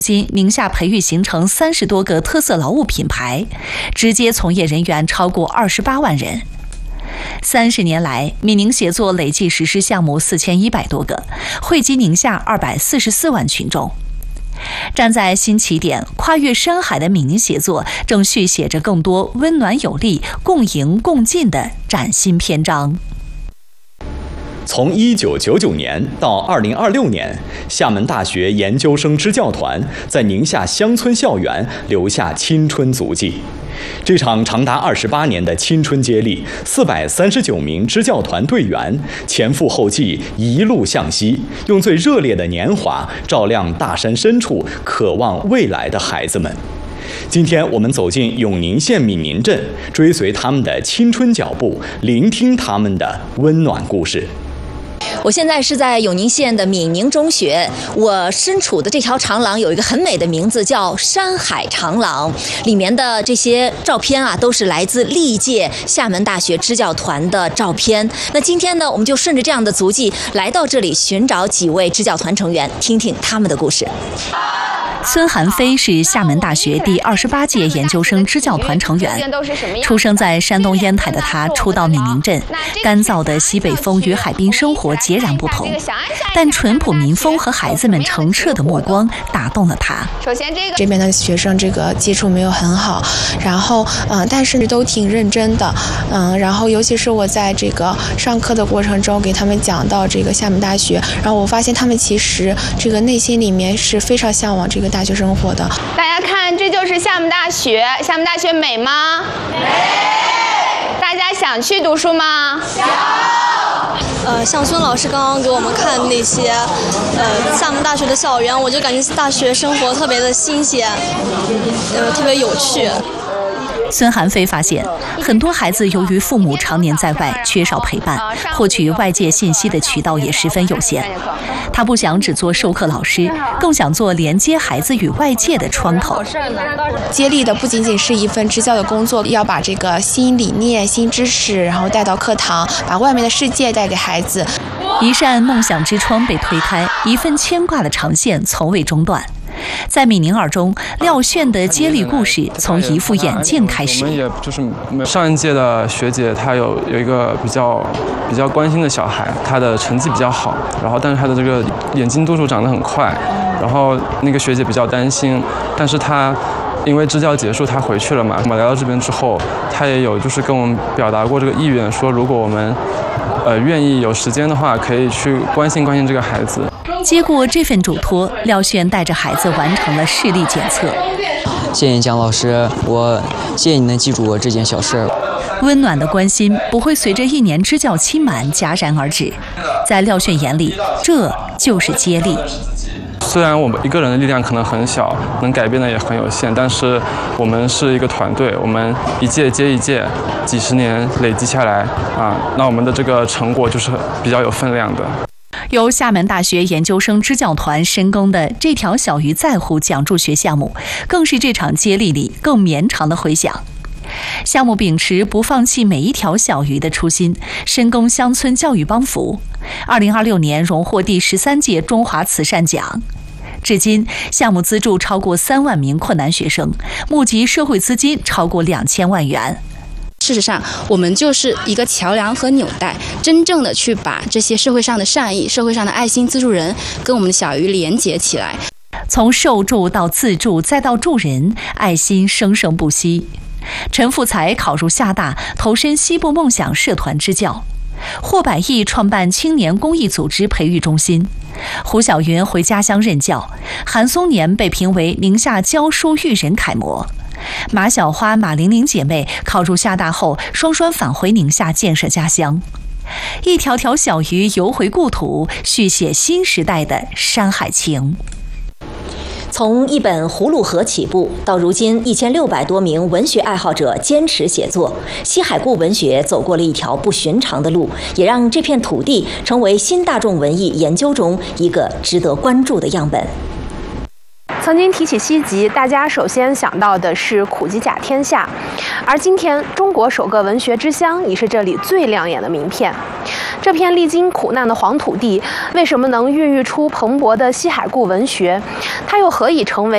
今宁夏培育形成30多个特色劳务品牌，直接从业人员超过28万人。30年来，闽宁协作累计实施项目4100多个，惠及宁夏244万群众。站在新起点，跨越山海的闽宁协作正续写着更多温暖有力、共赢共进的崭新篇章。 从1999年到2026年，厦门大学研究生支教团在宁夏乡村校园留下青春足迹。这场长达28年的青春接力，439名支教团队员前赴后继，一路向西，用最热烈的年华照亮大山深处渴望未来的孩子们。今天我们走进永宁县闽宁镇，追随他们的青春脚步，聆听他们的温暖故事。 我现在是在永宁县的闽宁中学，我身处的这条长廊有一个很美的名字，叫山海长廊。里面的这些照片啊，都是来自历届厦门大学支教团的照片。那今天呢，我们就顺着这样的足迹来到这里，寻找几位支教团成员，听听他们的故事。 孙寒飞是厦门大学第28届研究生支教团成员。出生在山东烟台的他，初到闽宁镇，干燥的西北风与海滨生活截然不同，但淳朴民风和孩子们澄澈的目光打动了他。 首先，这边的学生这个基础没有很好，然后但是都挺认真的，然后尤其是我在这个上课的过程中给他们讲到这个厦门大学，然后我发现他们其实这个内心里面是非常向往这个大学生活的。 大家看，这就是厦门大学。厦门大学美吗？美。大家想去读书吗？想。 像孙老师刚刚给我们看那些厦门大学的校园，我就感觉大学生活特别的新鲜，特别有趣。 孙寒飞发现，很多孩子由于父母常年在外，缺少陪伴，获取外界信息的渠道也十分有限。他不想只做授课老师，更想做连接孩子与外界的窗口。 接力的不仅仅是一份支教的工作，要把这个新理念、新知识，然后带到课堂，把外面的世界带给孩子。 一扇梦想之窗被推开，一份牵挂的长线从未中断。在闽宁耳中，廖炫的接力故事从一副眼镜开始。 我们也就是上一届的学姐，她有一个比较关心的小孩，他的成绩比较好，然后但是他的这个眼睛度数长得很快，然后那个学姐比较担心，但是她因为支教结束，她回去了嘛。我们来到这边之后，她也有就是跟我们表达过这个意愿，说如果我们愿意有时间的话，可以去关心这个孩子。 接过这份嘱托，廖炫带着孩子完成了视力检测。 谢谢蒋老师，我谢谢你能记住我这件小事。 温暖的关心不会随着1年支教期满戛然而止，在廖炫眼里，这就是接力。 虽然我们一个人的力量可能很小，能改变的也很有限，但是我们是一个团队，我们一届接一届，几十年累积下来那我们的这个成果就是比较有分量的。 由厦门大学研究生支教团深耕的这条小鱼在乎讲助学项目，更是这场接力里更绵长的回响。项目秉持不放弃每一条小鱼的初心，深耕乡村教育帮扶。2026年荣获第13届中华慈善奖。至今，项目资助超过3万名困难学生，募集社会资金超过2000万元。 事实上，我们就是一个桥梁和纽带，真正的去把这些社会上的善意、社会上的爱心资助人跟我们的小鱼连结起来。 从受助到自助，再到助人，爱心生生不息。陈富才考入厦大，投身西部梦想社团支教。霍百亿创办青年公益组织培育中心。胡晓云回家乡任教。韩松年被评为宁夏教书育人楷模。马小花、马玲玲姐妹考入厦大后，双双返回宁夏建设家乡。一条条小鱼游回故土，续写新时代的山海情。 从一本《葫芦河》起步，到如今1600多名文学爱好者坚持写作，西海固文学走过了一条不寻常的路，也让这片土地成为新大众文艺研究中一个值得关注的样本。 曾经提起西极，大家首先想到的是苦极甲天下，而今天中国首个文学之乡已是这里最亮眼的名片。这片历经苦难的黄土地，为什么能孕育出蓬勃的西海固文学？它又何以成为